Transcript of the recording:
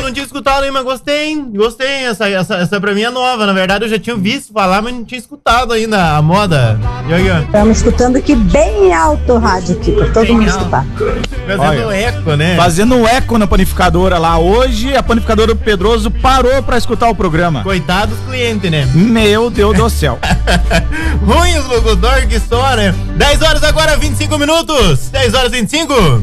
não tinha escutado aí, mas gostei, hein? Gostei, essa pra mim é nova. Na verdade, eu já tinha visto falar, mas não tinha escutado ainda a moda. E aí, ó. Estamos escutando aqui bem alto o rádio aqui, pra todo mundo escutar. Fazendo eco, né? Fazendo eco na panificadora lá. Hoje, a panificadora do Pedroso parou pra escutar o programa. Coitado dos clientes, né? Meu Deus do céu. Ruim os locutores, que história. 10 horas agora, 25 minutos. 10 horas e 25.